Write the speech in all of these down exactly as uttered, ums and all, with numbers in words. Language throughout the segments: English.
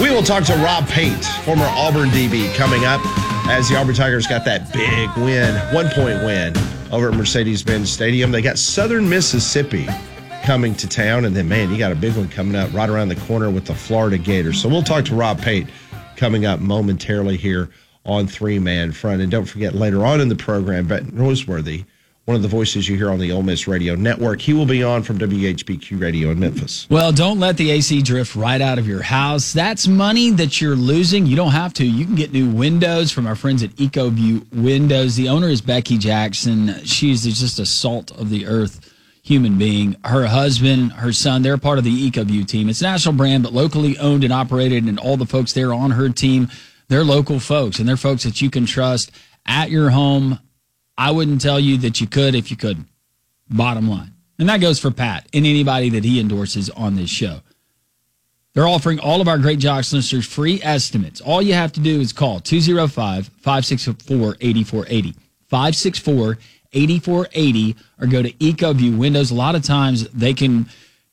We will talk to Rob Pate, former Auburn D B, coming up as the Auburn Tigers got that big win, one-point win over at Mercedes-Benz Stadium. They got Southern Mississippi coming to town, and then, man, you got a big one coming up right around the corner with the Florida Gators. So we'll talk to Rob Pate coming up momentarily here on Three Man Front. And don't forget, later on in the program, Benton Roseworthy, one of the voices you hear on the Ole Miss Radio Network. He will be on from W H B Q Radio in Memphis. Well, don't let the A C drift right out of your house. That's money that you're losing. You don't have to. You can get new windows from our friends at EcoView Windows. The owner is Becky Jackson. She's just a salt of the earth human being. Her husband, her son, they're part of the EcoView team. It's a national brand, but locally owned and operated, and all the folks there on her team, they're local folks, and they're folks that you can trust at your home. I wouldn't tell you that you could if you couldn't. Bottom line. And that goes for Pat and anybody that he endorses on this show. They're offering all of our Great Jocks listeners free estimates. All you have to do is call two oh five, five six four, eight four eight zero, five six four, eight four eight zero, or go to EcoView Windows. A lot of times they can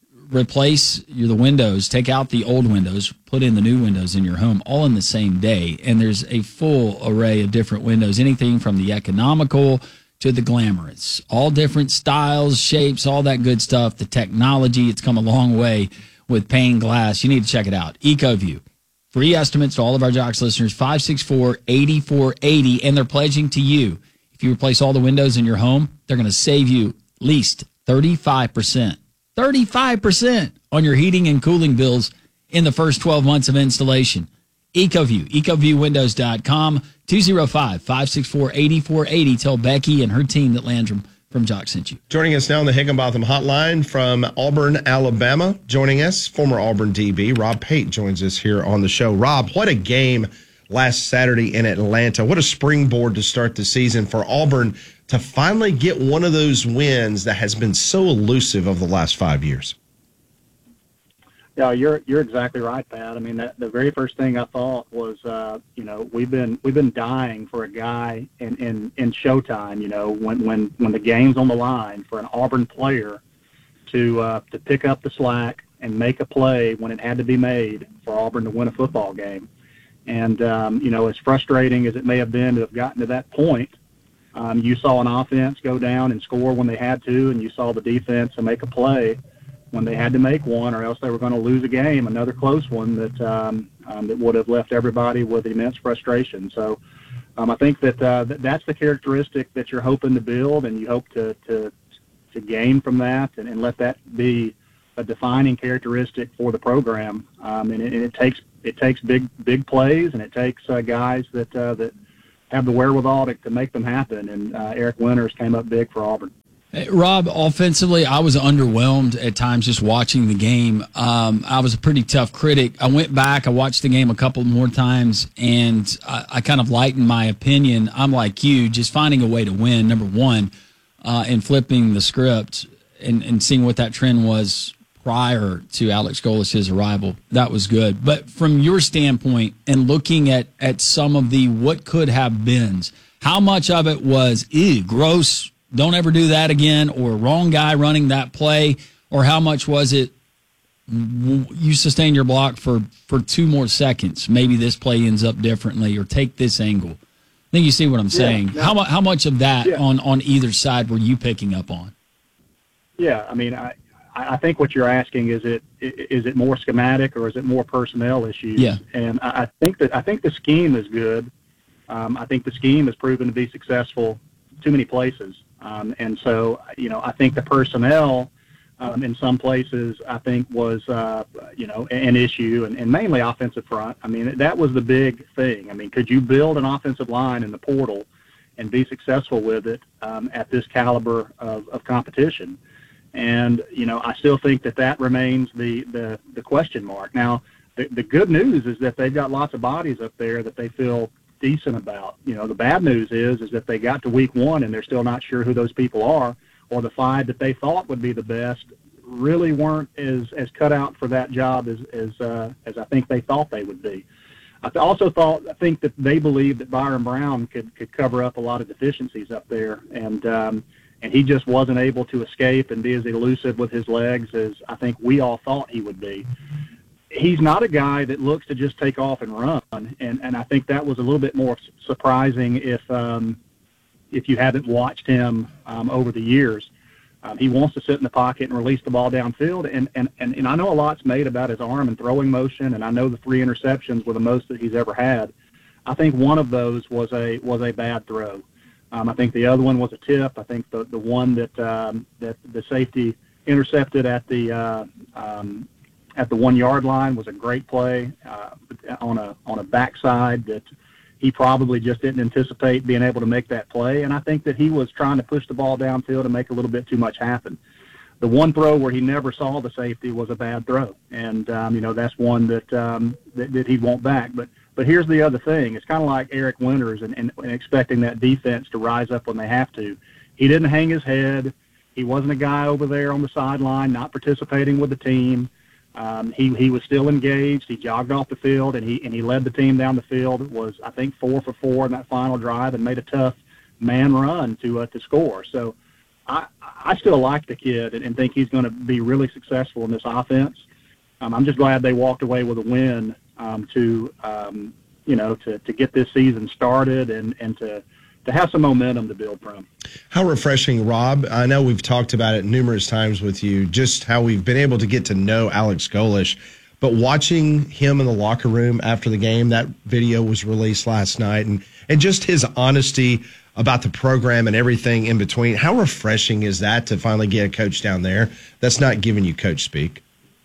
replace your, the windows, take out the old windows, put in the new windows in your home all in the same day. And there's a full array of different windows, anything from the economical to the glamorous, all different styles, shapes, all that good stuff. The technology, it's come a long way with pane glass. You need to check it out. EcoView. Free estimates to all of our Jocks listeners, five six four, eight four eight zero, and they're pledging to you, if you replace all the windows in your home, they're going to save you at least thirty-five percent. thirty-five percent on your heating and cooling bills in the first twelve months of installation. EcoView, ecoview windows dot com, two oh five, five six four, eight four eight zero. Tell Becky and her team that Landrum from Jock sent you. Joining us now on the Higginbotham Hotline from Auburn, Alabama, joining us, former Auburn D B, Rob Pate joins us here on the show. Rob, what a game last Saturday in Atlanta. What a springboard to start the season for Auburn to finally get one of those wins that has been so elusive over the last five years. Yeah, you're you're exactly right, Pat. I mean, that, the very first thing I thought was, uh, you know, we've been we've been dying for a guy in, in, in Showtime. You know, when, when, when the game's on the line, for an Auburn player to uh, to pick up the slack and make a play when it had to be made for Auburn to win a football game. And um, you know, as frustrating as it may have been to have gotten to that point, um, you saw an offense go down and score when they had to, and you saw the defense make a play when they had to make one, or else they were going to lose a game, another close one that um, um, that would have left everybody with immense frustration. So um, I think that, uh, that that's the characteristic that you're hoping to build, and you hope to to, to gain from that, and, and let that be a defining characteristic for the program. Um, and, it, and it takes it takes big big plays, and it takes uh, guys that uh, that have the wherewithal to, to make them happen. And uh, Eric Winters came up big for Auburn. Hey, Rob, offensively, I was underwhelmed at times just watching the game. Um, I was a pretty tough critic. I went back, I watched the game a couple more times, and I, I kind of lightened my opinion. I'm like you, just finding a way to win, number one, uh, and flipping the script and, and seeing what that trend was prior to Alex Golis, his arrival. That was good. But from your standpoint and looking at, at some of the what could have beens, how much of it was, ew, gross, don't ever do that again, or wrong guy running that play, or how much was it you sustain your block for, for two more seconds, maybe this play ends up differently, or take this angle? I think you see what I'm saying. Yeah, no, how, how much of that yeah. on, on either side were you picking up on? Yeah, I mean, I, I think what you're asking is it is it more schematic or is it more personnel issues? Yeah. And I think that I think the scheme is good. Um, I think the scheme has proven to be successful too many places. Um, and so, you know, I think the personnel um, in some places, I think, was, uh, you know, an issue, and, and mainly offensive front. I mean, that was the big thing. I mean, could you build an offensive line in the portal and be successful with it um, at this caliber of, of competition? And, you know, I still think that that remains the, the, the question mark. Now, the, the good news is that they've got lots of bodies up there that they feel decent about. You know, the bad news is is that they got to week one and they're still not sure who those people are, or the five that they thought would be the best really weren't as, as cut out for that job as as, uh, as I think they thought they would be. I also thought I think that they believed that Byron Brown could could cover up a lot of deficiencies up there, and um, and he just wasn't able to escape and be as elusive with his legs as I think we all thought he would be. he's not a guy that looks to just take off and run, and and I think that was a little bit more surprising if um, if you haven't watched him um, over the years. Um, he wants to sit in the pocket and release the ball downfield, and, and, and, and I know a lot's made about his arm and throwing motion, and I know the three interceptions were the most that he's ever had. I think one of those was a was a bad throw. Um, I think the other one was a tip. I think the the one that um, that the safety intercepted at the uh, um, at the one yard line was a great play uh, on a on a backside that he probably just didn't anticipate being able to make that play. And I think that he was trying to push the ball downfield and make a little bit too much happen. The one throw where he never saw the safety was a bad throw. And, um, you know, that's one that, um, that, that he'd want back. But, but here's the other thing. It's kind of like Eric Winters and, and, and expecting that defense to rise up when they have to. He didn't hang his head. He wasn't a guy over there on the sideline not participating with the team. Um, he, he was still engaged. He jogged off the field, and he and he led the team down the field. It was, I think, four for four in that final drive and made a tough man run to uh, to score. So I, I still like the kid and, and think he's going to be really successful in this offense. Um, I'm just glad they walked away with a win um, to, um, you know, to, to get this season started and, and to to have some momentum to build from. How refreshing, Rob. I know we've talked about it numerous times with you, just how we've been able to get to know Alex Golesh. But watching him in the locker room after the game, that video was released last night, and, and just his honesty about the program and everything in between. How refreshing is that to finally get a coach down there that's not giving you coach speak?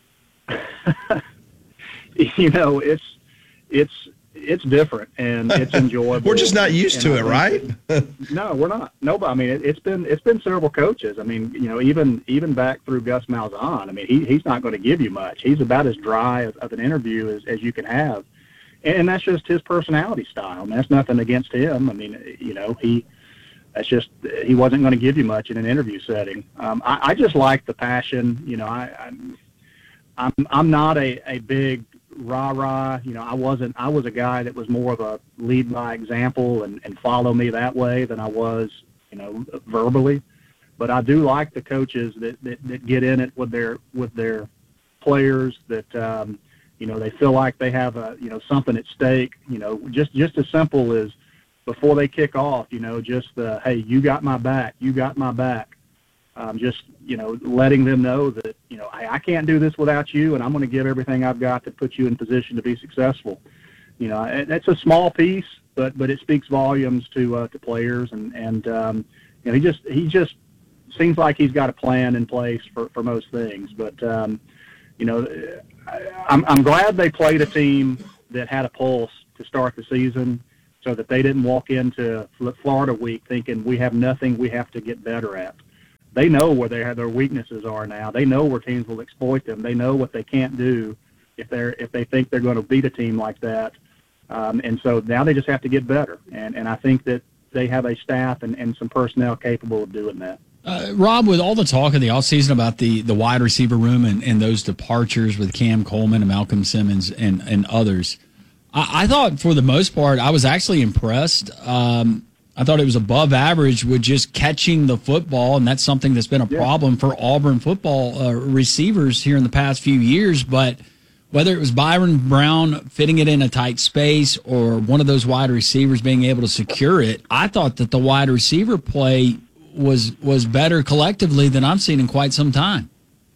You know, it's it's it's different and it's enjoyable. We're just not used to it, right? No, we're not. Nobody. I mean, it, it's been it's been several coaches. I mean, you know, even even back through Gus Malzahn. I mean, he he's not going to give you much. He's about as dry of, of an interview as, as you can have, and, and that's just his personality style. And that's nothing against him. I mean, you know, he that's just he wasn't going to give you much in an interview setting. Um, I, I just like the passion. You know, I I'm I'm, I'm not a a big rah-rah, you know, I wasn't, I was a guy that was more of a lead by example and, and follow me that way than I was, you know, verbally. But I do like the coaches that, that, that get in it with their, with their players that, um, you know, they feel like they have a, you know, something at stake, you know, just, just as simple as before they kick off, you know, just the, hey, you got my back, you got my back. Um, just, you know, letting them know that, you know, I, I can't do this without you, and I'm going to give everything I've got to put you in position to be successful. You know, it, it's a small piece, but but it speaks volumes to uh, to players, and and um, you know, he just he just seems like he's got a plan in place for, for most things. But um, you know, I, I'm I'm glad they played a team that had a pulse to start the season, so that they didn't walk into Florida week thinking we have nothing we have to get better at. They know where they have their weaknesses are now. They know where teams will exploit them. They know what they can't do if they're if they think they're going to beat a team like that. Um, and so now they just have to get better. And and I think that they have a staff and, and some personnel capable of doing that. Uh, Rob, with all the talk in the offseason about the, the wide receiver room and, and those departures with Cam Coleman and Malcolm Simmons and, and others, I, I thought for the most part I was actually impressed. Um, I thought it was above average with just catching the football, and that's something that's been a yeah. problem for Auburn football uh, receivers here in the past few years. But whether it was Byron Brown fitting it in a tight space or one of those wide receivers being able to secure it, I thought that the wide receiver play was was better collectively than I've seen in quite some time.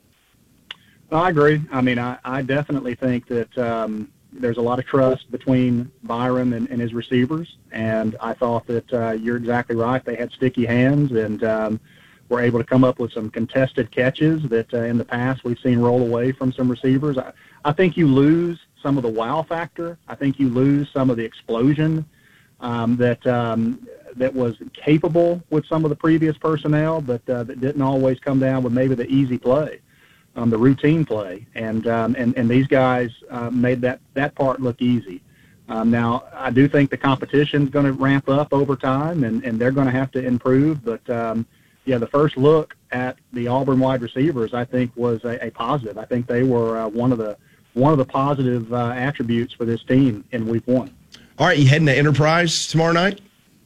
I agree. I mean, I, I definitely think that um, there's a lot of trust between Byron and, and his receivers, and I thought that uh, you're exactly right. They had sticky hands and um, were able to come up with some contested catches that uh, in the past we've seen roll away from some receivers. I, I think you lose some of the wow factor. I think you lose some of the explosion um, that um, that was capable with some of the previous personnel, but uh, that didn't always come down with maybe the easy play. Um, the routine play, and um, and and these guys uh, made that, that part look easy. Um, now, I do think the competition is going to ramp up over time, and, and they're going to have to improve. But um, yeah, the first look at the Auburn wide receivers, I think, was a, a positive. I think they were uh, one of the one of the positive uh, attributes for this team in Week One. All right, you heading to Enterprise tomorrow night?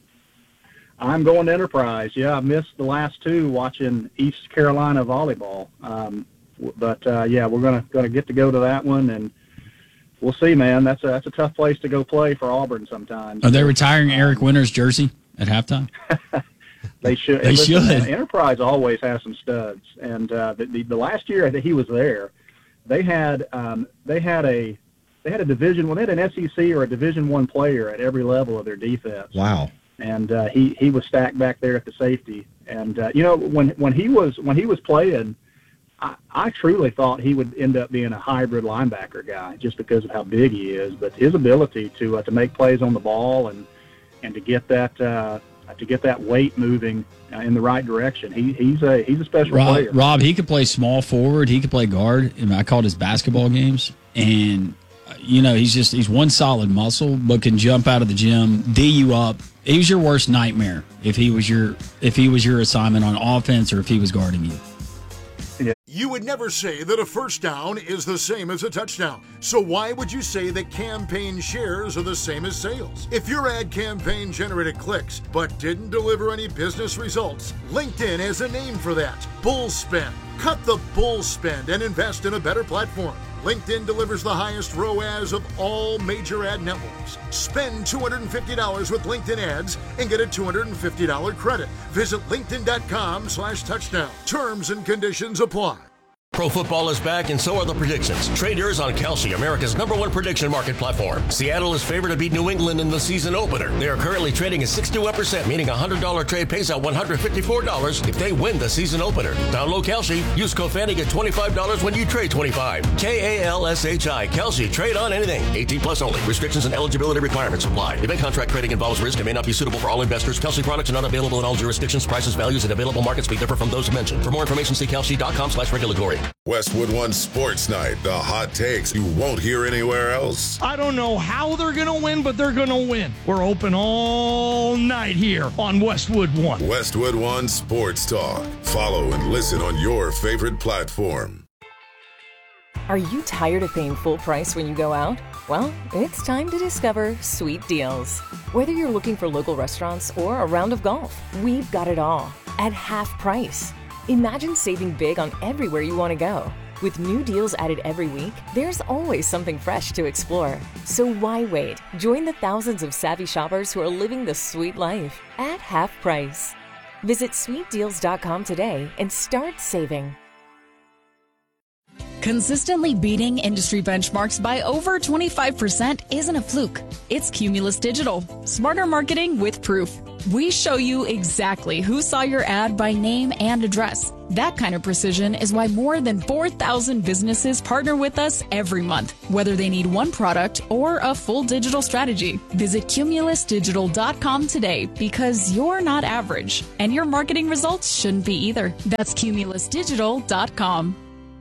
I'm going to Enterprise. Yeah, I missed the last two watching East Carolina volleyball. Um, But uh, yeah, we're gonna gonna get to go to that one, and we'll see, man. That's a that's a tough place to go play for Auburn sometimes. Are they retiring Eric Winter's jersey at halftime? They should. They Listen, should. uh, Enterprise always has some studs, and uh, the, the the last year that he was there, they had um, they had a they had a division well they had an S E C or a Division One player at every level of their defense. Wow. And uh, he he was stacked back there at the safety, and uh, you know when when he was when he was playing, I, I truly thought he would end up being a hybrid linebacker guy just because of how big he is. But his ability to uh, to make plays on the ball and and to get that. Uh, to get that weight moving uh, in the right direction. He, he's a he's a special Rob, player. Rob, he could play small forward. He could play guard. I, mean, I called his basketball games. And, uh, you know, he's just he's one solid muscle, but can jump out of the gym, D you up. He was your worst nightmare if he was your if he was your assignment on offense or if he was guarding you. You would never say that a first down is the same as a touchdown. So why would you say that campaign shares are the same as sales? If your ad campaign generated clicks but didn't deliver any business results, LinkedIn has a name for that. Bull spend. Cut the bull spend and invest in a better platform. LinkedIn delivers the highest R O A S of all major ad networks. Spend two hundred fifty dollars with LinkedIn ads and get a two hundred fifty dollars credit. Visit linkedin.com slash touchdown. Terms and conditions apply. Pro football is back, and so are the predictions. Traders on Kalshi, America's number one prediction market platform. Seattle is favored to beat New England in the season opener. They are currently trading at sixty-one percent, meaning a one hundred dollars trade pays out one hundred fifty-four dollars if they win the season opener. Download Kalshi. Use code Fanny, get twenty-five dollars when you trade twenty-five. K A L S H I. Kalshi. Trade on anything. eighteen plus only. Restrictions and eligibility requirements apply. Event contract trading involves risk and may not be suitable for all investors. Kalshi products are not available in all jurisdictions. Prices, values, and available markets may differ from those mentioned. For more information, see kalshi.com slash regulatory. Westwood One Sports Night. The hot takes you won't hear anywhere else. I don't know how they're going to win, but they're going to win. We're open all night here on Westwood One. Westwood One Sports Talk. Follow and listen on your favorite platform. Are you tired of paying full price when you go out? Well, it's time to discover Sweet Deals. Whether you're looking for local restaurants or a round of golf, we've got it all at half price. Imagine saving big on everywhere you want to go. With new deals added every week, there's always something fresh to explore. So why wait? Join the thousands of savvy shoppers who are living the sweet life at half price. Visit sweet deals dot com today and start saving. Consistently beating industry benchmarks by over twenty-five percent isn't a fluke. It's Cumulus Digital. Smarter marketing with proof. We show you exactly who saw your ad by name and address. That kind of precision is why more than four thousand businesses partner with us every month, whether they need one product or a full digital strategy. Visit cumulus digital dot com today because you're not average, and your marketing results shouldn't be either. That's cumulus digital dot com.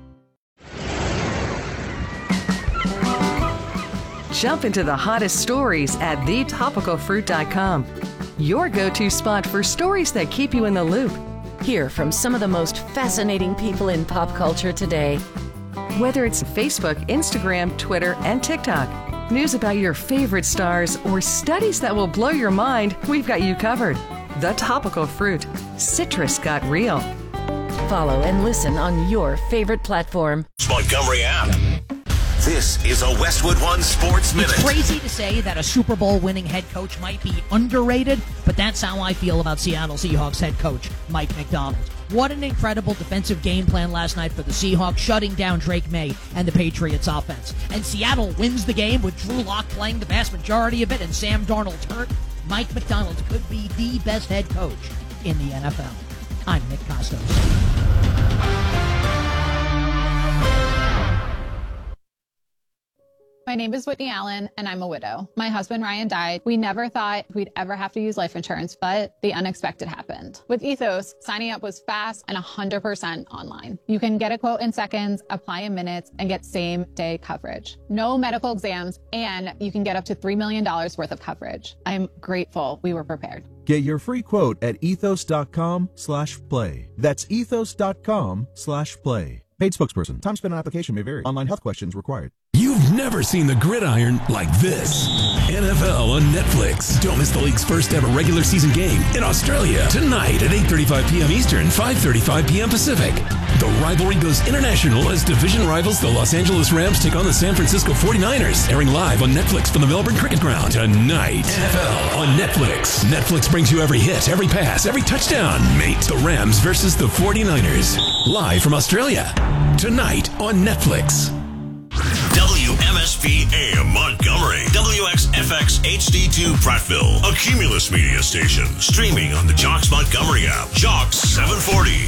Jump into the hottest stories at the topical fruit dot com. Your go-to spot for stories that keep you in the loop. Hear from some of the most fascinating people in pop culture today. Whether it's Facebook, Instagram, Twitter, and TikTok, news about your favorite stars, or studies that will blow your mind, we've got you covered. The Topical Fruit. Citrus got real. Follow and listen on your favorite platform. Montgomery app. This is a Westwood One Sports Minute. It's crazy to say that a Super Bowl winning head coach might be underrated, but that's how I feel about Seattle Seahawks head coach Mike Macdonald. What an incredible defensive game plan last night for the Seahawks, shutting down Drake May and the Patriots offense. And Seattle wins the game with Drew Lock playing the vast majority of it and Sam Darnold hurt. Mike Macdonald could be the best head coach in the N F L. I'm Nick Costos. My name is Whitney Allen, and I'm a widow. My husband, Ryan, died. We never thought we'd ever have to use life insurance, but the unexpected happened. With Ethos, signing up was fast and one hundred percent online. You can get a quote in seconds, apply in minutes, and get same-day coverage. No medical exams, and you can get up to three million dollars worth of coverage. I'm grateful we were prepared. Get your free quote at ethos.com slash play. That's ethos.com slash play. Paid spokesperson. Time spent on application may vary. Online health questions required. You've never seen the gridiron like this. N F L on Netflix. Don't miss the league's first ever regular season game in Australia tonight at eight thirty-five p.m. Eastern, five thirty-five p.m. Pacific. The rivalry goes international as division rivals the Los Angeles Rams take on the San Francisco forty-niners. Airing live on Netflix from the Melbourne Cricket Ground tonight. N F L on Netflix. Netflix brings you every hit, every pass, every touchdown. Mate, the Rams versus the forty-niners. Live from Australia. Tonight on Netflix. W M S P A M Montgomery, W X F X H D two Prattville, a Cumulus media station, streaming on the Jocks Montgomery app. Jocks seven forty.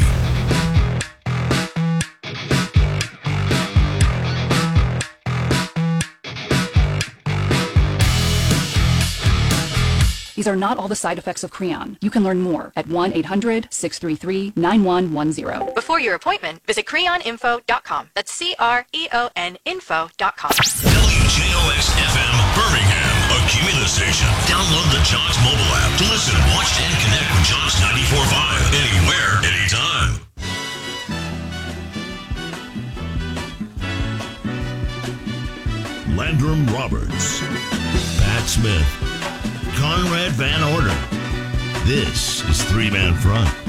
These are not all the side effects of Creon. You can learn more at one eight hundred six three three nine one one zero. Before your appointment, visit creon info dot com. That's C R E O N info dot com. W J O X F M Birmingham, a Cumulus station. Download the Jocks mobile app to listen, watch, and connect with Jocks ninety-four point five anywhere, anytime. Landrum Roberts, Pat Smith, Conrad Van Orden. This is Three Man Front.